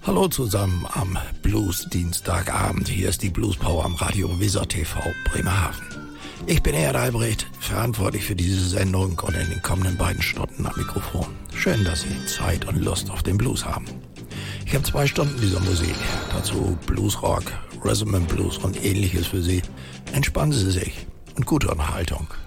Hallo zusammen am Blues-Dienstagabend. Hier ist die Blues Power am Radio Weser TV Bremerhaven. Ich bin Erd Albrecht, verantwortlich für diese Sendung und in den kommenden beiden Stunden am Mikrofon. Schön, dass Sie Zeit und Lust auf den Blues haben. Ich habe 2 Stunden dieser Musik, dazu Bluesrock, Rhythm and Blues und ähnliches für Sie. Entspannen Sie sich und gute Unterhaltung.